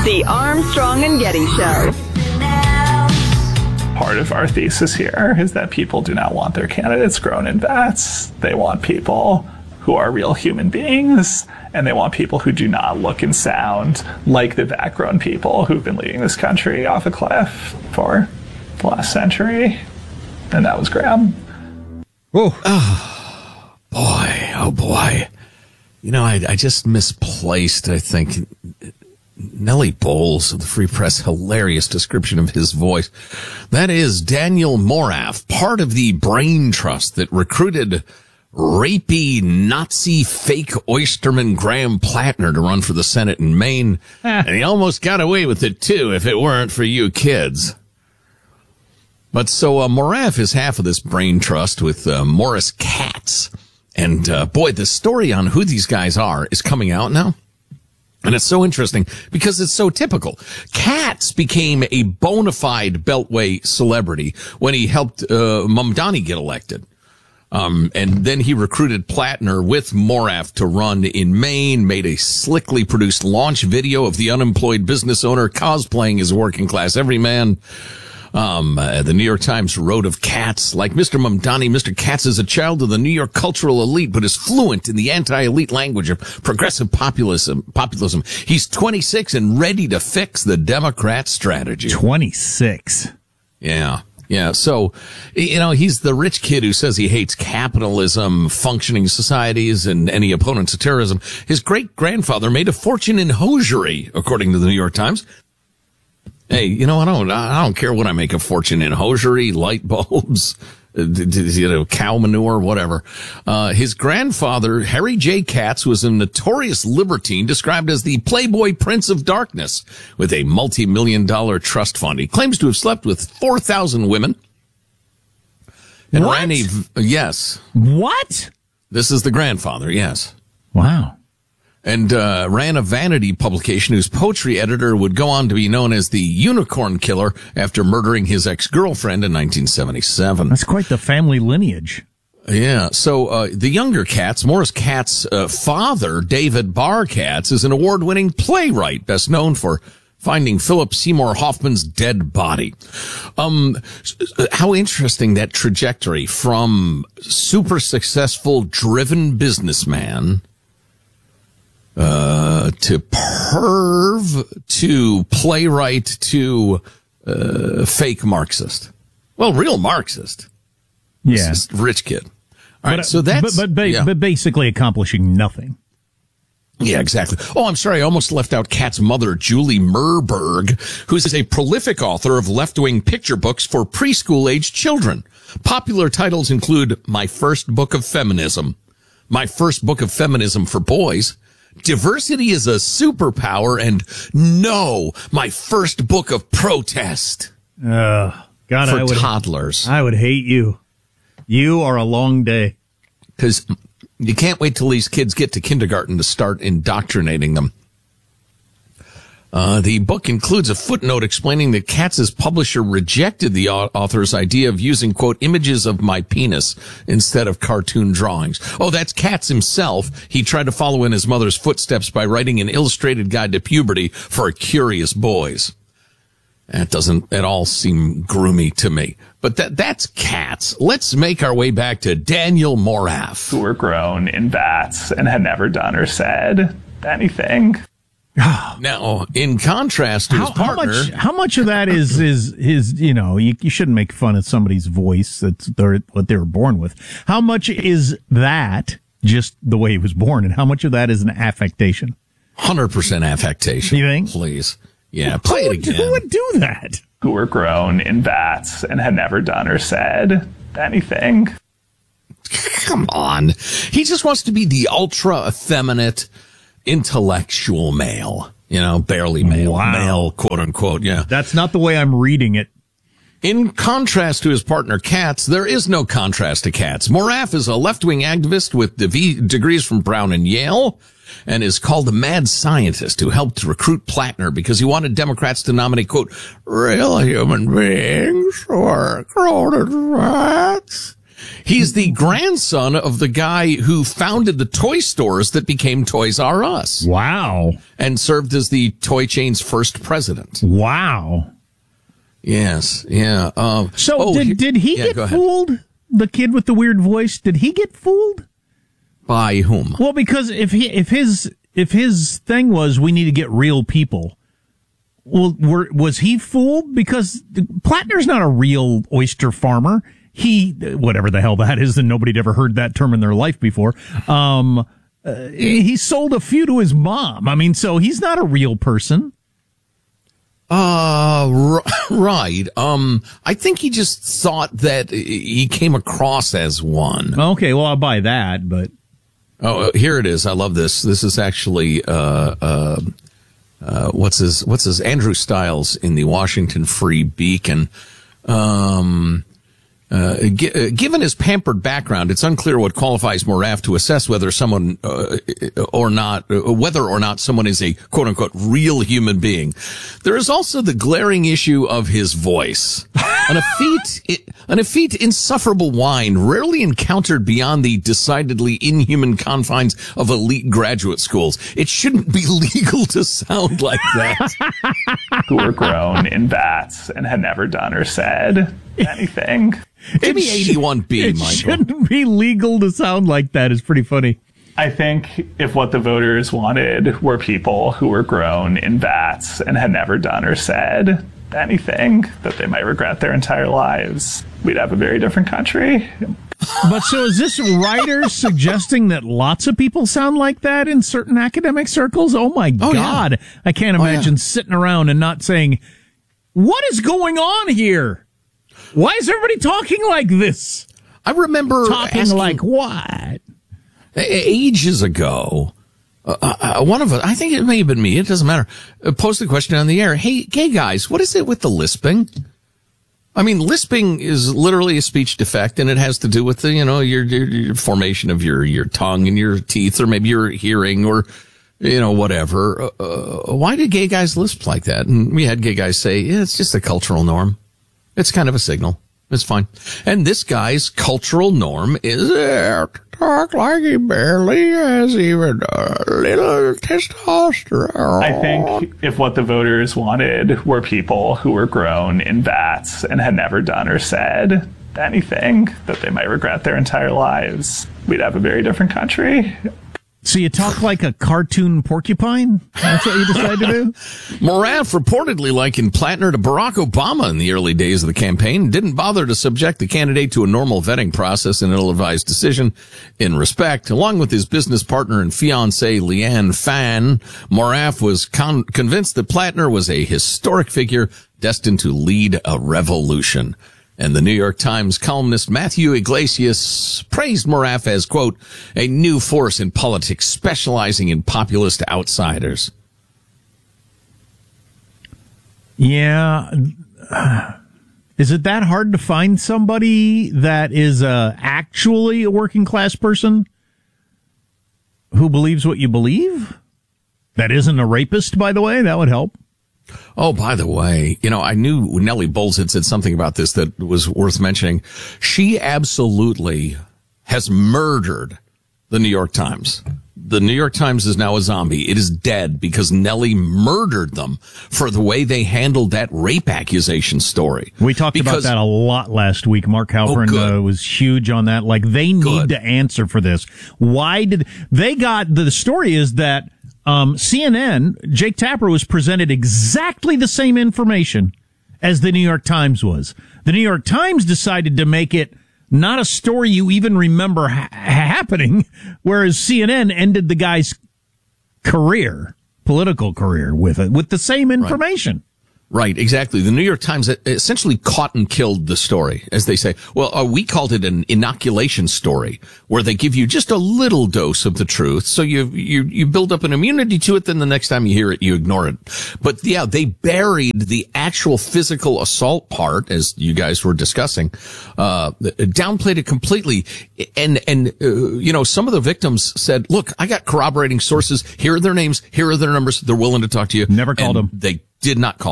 The Armstrong and Getty Show. Part of our thesis here is that people do not want their candidates grown in vats. They want people who are real human beings, and they want people who do not look and sound like the vat-grown people who've been leading this country off a cliff for the last century. And that was Graham. Oh, boy. You know, I just misplaced, I think, Nellie Bowles of the Free Press, hilarious description of his voice. That is Daniel Morath, part of the brain trust that recruited rapey Nazi fake oysterman Graham Plattner to run for the Senate in Maine. And he almost got away with it, too, if it weren't for you kids. But so Morath is half of this brain trust with Morris Katz. And boy, the story on who these guys are is coming out now. And it's so interesting because it's so typical. Katz became a bona fide Beltway celebrity when he helped Mamdani get elected. And then he recruited Plattner with Morath to run in Maine, made a slickly produced launch video of the unemployed business owner cosplaying as a working class everyman. The New York Times wrote of Katz, like Mr. Mamdani, Mr. Katz is a child of the New York cultural elite, but is fluent in the anti-elite language of progressive populism. He's 26 and ready to fix the Democrat strategy. 26. Yeah. Yeah. So, you know, he's the rich kid who says he hates capitalism, functioning societies, and any opponents of terrorism. His great-grandfather made a fortune in hosiery, according to the New York Times. Hey, you know, I don't care what I make a fortune in: hosiery, light bulbs, you know, cow manure, whatever. His grandfather, Harry J. Katz, was a notorious libertine described as the Playboy Prince of Darkness with a multi-million-dollar trust fund. He claims to have slept with 4,000 women. And what? Yes. What? This is the grandfather, yes. Wow. And ran a vanity publication whose poetry editor would go on to be known as the Unicorn Killer after murdering his ex-girlfriend in 1977. That's quite the family lineage. Yeah. So the younger Katz, Morris Katz's father, David Barr Katz, is an award-winning playwright, best known for finding Philip Seymour Hoffman's dead body. How interesting that trajectory from super successful, driven businessman to perv, to playwright, to fake Marxist. Well, real Marxist. Yeah. This is rich kid. All right, so that's... But basically accomplishing nothing. Yeah, exactly. Oh, I'm sorry. I almost left out Katz's mother, Julie Merberg, who's a prolific author of left-wing picture books for preschool-aged children. Popular titles include My First Book of Feminism, My First Book of Feminism for Boys, Diversity is a Superpower, and No, My First Book of Protest. God, for toddlers. I would hate you. You are a long day. Because you can't wait till these kids get to kindergarten to start indoctrinating them. The book includes a footnote explaining that Katz's publisher rejected the author's idea of using, quote, images of my penis instead of cartoon drawings. Oh, that's Katz himself. He tried to follow in his mother's footsteps by writing an illustrated guide to puberty for curious boys. That doesn't at all seem groomy to me. But that's Katz. Let's make our way back to Daniel Morath. Who were grown in vats and had never done or said anything. Now, in contrast to his partner... How much of that is you know, you shouldn't make fun of somebody's voice. That's what they were born with. How much is that just the way he was born, and how much of that is an affectation? 100% affectation. You think? Please. Yeah, play it again. Who would do that? Who were grown in vats and had never done or said anything. Come on. He just wants to be the ultra effeminate intellectual male, you know, barely male, male, quote unquote. Yeah. That's not the way I'm reading it. In contrast to his partner Katz, there is no contrast to Katz. Morath is a left-wing activist with degrees from Brown and Yale and is called a mad scientist who helped recruit Plattner because he wanted Democrats to nominate, quote, real human beings who are grown in vats. He's the grandson of the guy who founded the toy stores that became Toys R Us. Wow. And served as the toy chain's first president. Wow. Yes. Yeah. Did he get fooled? The kid with the weird voice, did he get fooled? By whom? Well, because if his thing was we need to get real people, well, was he fooled? Because Plattner's not a real oyster farmer. He, whatever the hell that is, and nobody'd ever heard that term in their life before. He sold a few to his mom. I mean, so he's not a real person. Right. I think he just thought that he came across as one. Okay, well, I'll buy that, but. Oh, here it is. I love this. This is actually, what's his Andrew Stiles in the Washington Free Beacon. Given his pampered background, it's unclear what qualifies Moraff to assess whether someone whether or not someone is a quote unquote real human being. There is also the glaring issue of his voice. An effete, insufferable whine rarely encountered beyond the decidedly inhuman confines of elite graduate schools. It shouldn't be legal to sound like that. Who were grown in vats and had never done or said anything. Give me 81B, Michael. It shouldn't be legal to sound like that. Is pretty funny. I think if what the voters wanted were people who were grown in vats and had never done or said anything that they might regret their entire lives, we'd have a very different country. But so is this writer suggesting that lots of people sound like that in certain academic circles? Oh, my God. Yeah. I can't imagine sitting around and not saying, what is going on here? Why is everybody talking like this? I remember talking like what? Ages ago, one of us, I think it may have been me, it doesn't matter, posted a question on the air. Hey, gay guys, what is it with the lisping? I mean, lisping is literally a speech defect, and it has to do with the, your formation of your tongue and your teeth, or maybe your hearing, or, whatever. Why did gay guys lisp like that? And we had gay guys say, it's just a cultural norm. It's kind of a signal. It's fine. And this guy's cultural norm is to talk like he barely has even a little testosterone. I think if what the voters wanted were people who were grown in vats and had never done or said anything that they might regret their entire lives, we'd have a very different country. So you talk like a cartoon porcupine? That's what you decide to do? Moraff reportedly likened Plattner to Barack Obama in the early days of the campaign and didn't bother to subject the candidate to a normal vetting process and ill-advised decision. In respect, along with his business partner and fiancée, Leanne Phan, Moraff was convinced that Plattner was a historic figure destined to lead a revolution. And the New York Times columnist Matthew Iglesias praised Moraff as, quote, a new force in politics specializing in populist outsiders. Yeah. Is it that hard to find somebody that is actually a working class person who believes what you believe? That isn't a rapist, by the way? That would help. Oh, by the way, I knew Nellie Bowles had said something about this that was worth mentioning. She absolutely has murdered the New York Times. The New York Times is now a zombie. It is dead because Nellie murdered them for the way they handled that rape accusation story. We talked about that a lot last week. Mark Halperin was huge on that. Like, they need to answer for this. Why did they the story is that CNN, Jake Tapper was presented exactly the same information as the New York Times was. The New York Times decided to make it not a story you even remember happening, whereas CNN ended the guy's political career with the same information. Right, exactly. The New York Times essentially caught and killed the story, as they say. Well, we called it an inoculation story, where they give you just a little dose of the truth, so you build up an immunity to it, then the next time you hear it, you ignore it. But yeah, they buried the actual physical assault part, as you guys were discussing, downplayed it completely, and some of the victims said, look, I got corroborating sources, here are their names, here are their numbers, they're willing to talk to you. Never called them. They did not call them.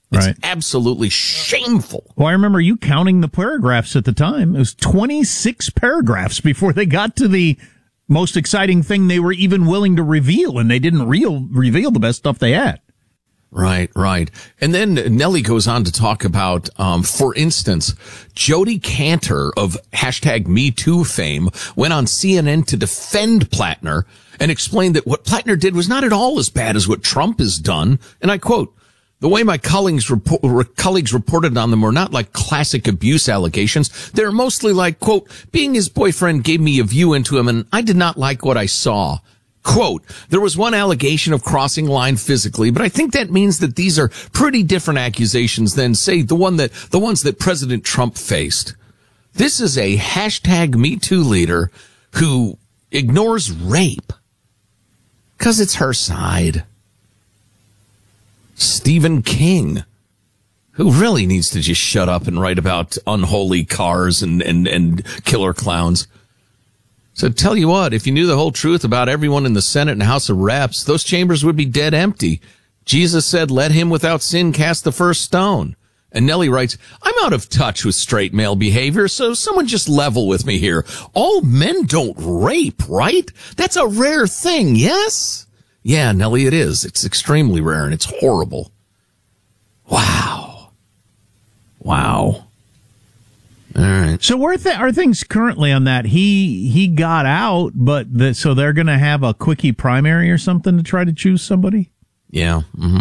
It's Right. absolutely shameful. Well, I remember you counting the paragraphs at the time. It was 26 paragraphs before they got to the most exciting thing they were even willing to reveal, and they didn't reveal the best stuff they had. Right. And then Nellie goes on to talk about, for instance, Jodi Kantor of #MeToo fame went on CNN to defend Plattner and explained that what Plattner did was not at all as bad as what Trump has done. And I quote, "The way my colleagues reported on them were not like classic abuse allegations. They're mostly like, quote, being his boyfriend gave me a view into him and I did not like what I saw. Quote, there was one allegation of crossing line physically, but I think that means that these are pretty different accusations than, say, the ones that President Trump faced. This is a #MeToo leader who ignores rape because it's her side. Stephen King, who really needs to just shut up and write about unholy cars and killer clowns. So tell you what, if you knew the whole truth about everyone in the Senate and House of Reps, those chambers would be dead empty. Jesus said, let him without sin cast the first stone. And Nellie writes, I'm out of touch with straight male behavior, so someone just level with me here. All men don't rape, right? That's a rare thing, yes? Yeah, Nellie, it is. It's extremely rare and it's horrible. Wow. All right. So where are things currently on that? He got out, but so they're going to have a quickie primary or something to try to choose somebody? Yeah. Mm-hmm.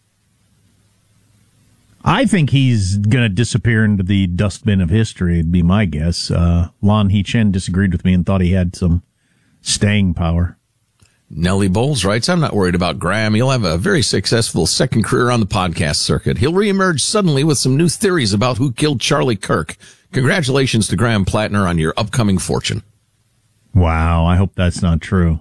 I think he's going to disappear into the dustbin of history, would be my guess. Lan He-chen disagreed with me and thought he had some staying power. Nellie Bowles writes, I'm not worried about Graham. He'll have a very successful second career on the podcast circuit. He'll reemerge suddenly with some new theories about who killed Charlie Kirk. Congratulations to Graham Plattner on your upcoming fortune. Wow, I hope that's not true.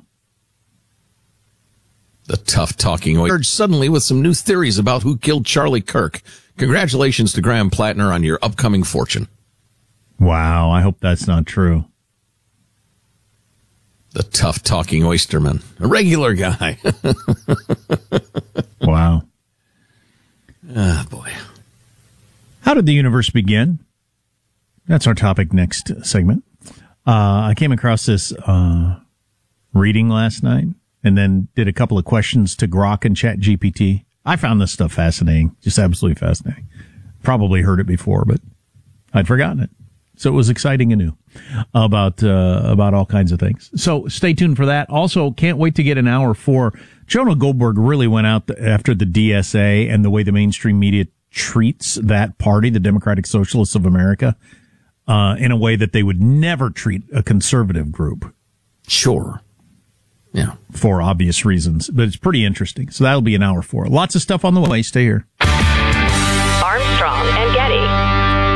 The tough talking emerged suddenly with some new theories about who killed Charlie Kirk. Congratulations to Graham Plattner on your upcoming fortune. Wow, I hope that's not true. The tough talking oysterman. A regular guy. Wow. Ah, boy. How did the universe begin? That's our topic next segment. I came across this reading last night and then did a couple of questions to Grok and ChatGPT. I found this stuff fascinating, just absolutely fascinating. Probably heard it before, but I'd forgotten it. So it was exciting and new about all kinds of things. So stay tuned for that. Also, can't wait to get an hour 4. Jonah Goldberg really went out after the DSA and the way the mainstream media treats that party, the Democratic Socialists of America, in a way that they would never treat a conservative group. Sure. Yeah. For obvious reasons. But it's pretty interesting. So that'll be an hour 4. Lots of stuff on the way. Stay here. Armstrong and Getty.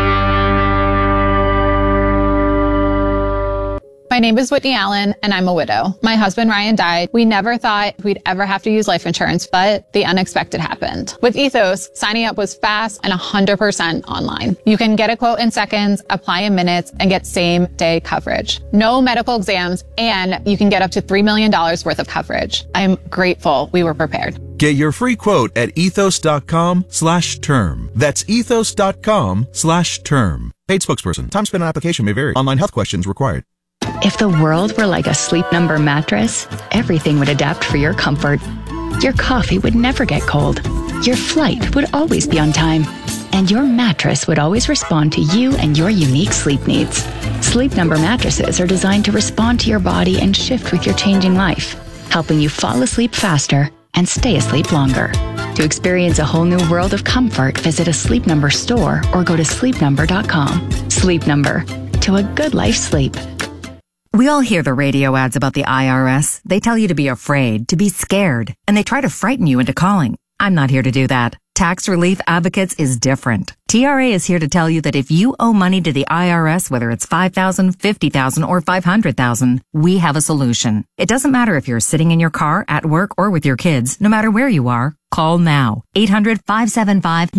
My name is Whitney Allen, and I'm a widow. My husband, Ryan, died. We never thought we'd ever have to use life insurance, but the unexpected happened. With Ethos, signing up was fast and 100% online. You can get a quote in seconds, apply in minutes, and get same-day coverage. No medical exams, and you can get up to $3 million worth of coverage. I'm grateful we were prepared. Get your free quote at ethos.com/term. That's ethos.com/term. Paid spokesperson. Time spent on application may vary. Online health questions required. If the world were like a Sleep Number mattress, everything would adapt for your comfort. Your coffee would never get cold. Your flight would always be on time. And your mattress would always respond to you and your unique sleep needs. Sleep Number mattresses are designed to respond to your body and shift with your changing life, helping you fall asleep faster and stay asleep longer. To experience a whole new world of comfort, visit a Sleep Number store or go to sleepnumber.com. Sleep Number. To a good night's sleep. We all hear the radio ads about the IRS. They tell you to be afraid, to be scared, and they try to frighten you into calling. I'm not here to do that. Tax Relief Advocates is different. TRA is here to tell you that if you owe money to the IRS, whether it's $5,000, $50,000, or $500,000, we have a solution. It doesn't matter if you're sitting in your car, at work, or with your kids. No matter where you are, call now. 800-575